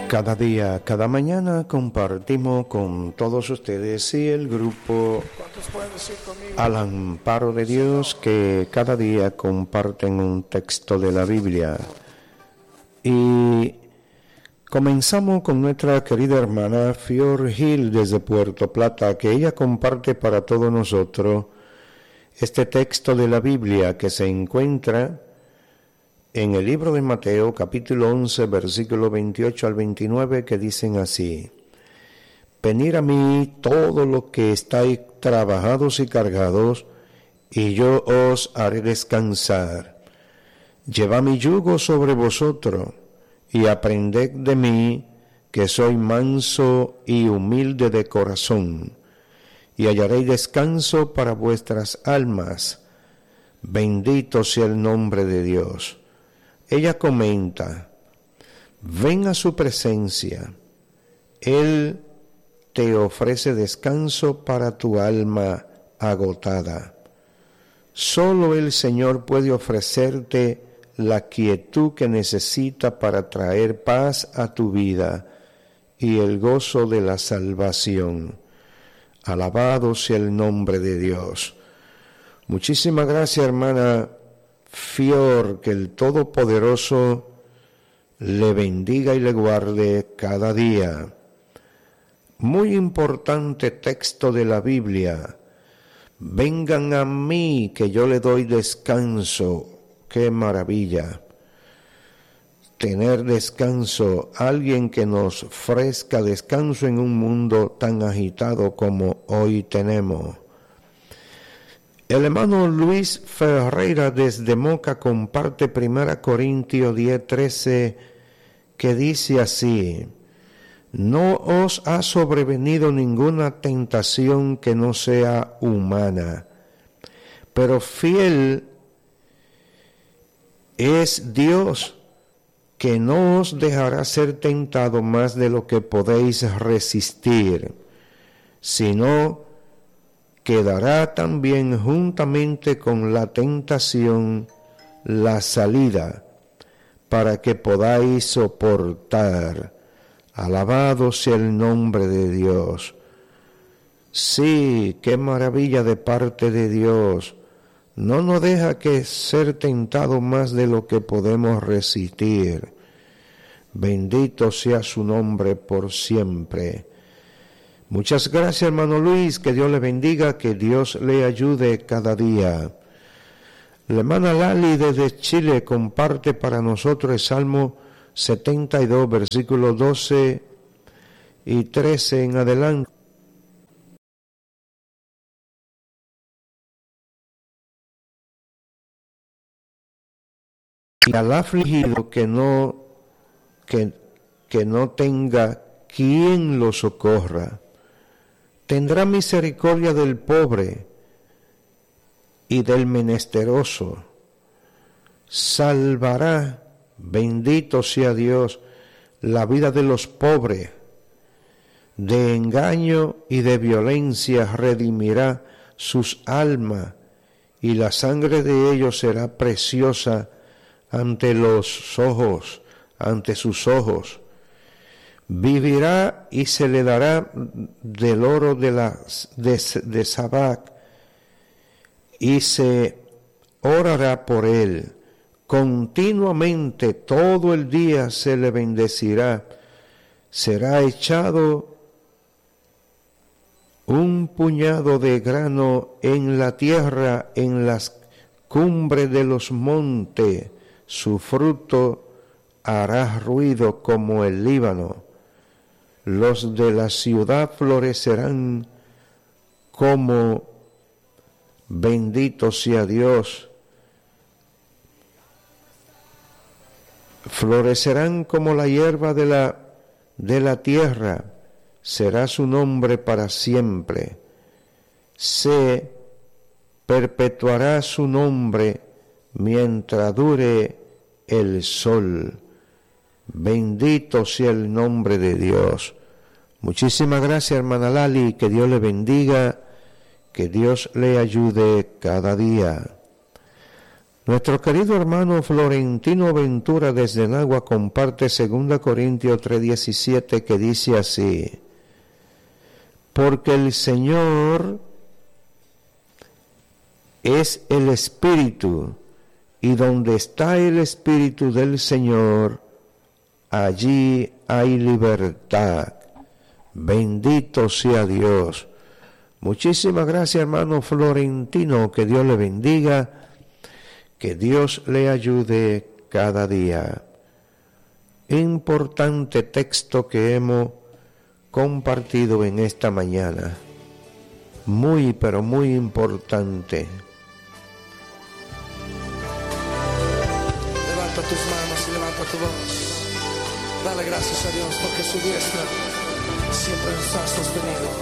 Cada día, cada mañana compartimos con todos ustedes y el grupo Al Amparo de Dios, que cada día comparten un texto de la Biblia. Y comenzamos con nuestra querida hermana Fior Gil desde Puerto Plata, que ella comparte para todos nosotros este texto de la Biblia que se encuentra en el libro de Mateo, capítulo 11, versículo 28 al 29, que dicen así: Venid a mí todos los que estáis trabajados y cargados, y yo os haré descansar. Llevad mi yugo sobre vosotros, y aprended de mí, que soy manso y humilde de corazón, y hallaréis descanso para vuestras almas. Bendito sea el nombre de Dios. Ella comenta: ven a su presencia, Él te ofrece descanso para tu alma agotada. Solo el Señor puede ofrecerte la quietud que necesita para traer paz a tu vida y el gozo de la salvación. Alabado sea el nombre de Dios. Muchísimas gracias, hermana Fior, que el Todopoderoso le bendiga y le guarde cada día. Muy importante texto de la Biblia. Vengan a mí, que yo le doy descanso. ¡Qué maravilla! Tener descanso, alguien que nos ofrezca descanso en un mundo tan agitado como hoy tenemos. El hermano Luis Ferreira desde Moca comparte 1 Corintios 10:13, que dice así: No os ha sobrevenido ninguna tentación que no sea humana, pero fiel es Dios, que no os dejará ser tentado más de lo que podéis resistir, sino que dará también juntamente con la tentación la salida, para que podáis soportar. Alabado sea el nombre de Dios. Sí, qué maravilla de parte de Dios. No nos deja que ser tentado más de lo que podemos resistir. Bendito sea su nombre por siempre. Muchas gracias, hermano Luis, que Dios le bendiga, que Dios le ayude cada día. La hermana Lali desde Chile comparte para nosotros el Salmo 72, versículos 12 y 13 en adelante. Y al afligido que no tenga quien lo socorra, tendrá misericordia del pobre y del menesteroso. Salvará, bendito sea Dios, la vida de los pobres. De engaño y de violencia redimirá sus almas, y la sangre de ellos será preciosa ante sus ojos. Vivirá y se le dará del oro de Sabac, y se orará por él. Continuamente todo el día se le bendecirá. Será echado un puñado de grano en la tierra, en las cumbres de los montes. Su fruto hará ruido como el Líbano. Los de la ciudad florecerán como, bendito sea Dios, florecerán como la hierba de la tierra. Será su nombre para siempre. Se perpetuará su nombre mientras dure el sol. Bendito sea el nombre de Dios. Muchísimas gracias, hermana Lali, que Dios le bendiga, que Dios le ayude cada día. Nuestro querido hermano Florentino Ventura desde Nagua comparte 2 Corintios 3:17 que dice así: porque el Señor es el Espíritu, y donde está el Espíritu del Señor, allí hay libertad. Bendito sea Dios. Muchísimas gracias, hermano Florentino, que Dios le bendiga, que Dios le ayude cada día. Importante texto que hemos compartido en esta mañana. Muy, pero muy importante. Levanta tus manos y levanta tu voz. Dale gracias a Dios porque su diestra siempre nos ha sostenido.